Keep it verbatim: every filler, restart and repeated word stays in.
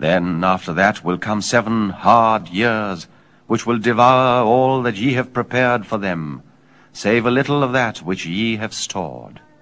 Then after that will come seven hard years, which will devour all that ye have prepared for them, save a little of that which ye have stored.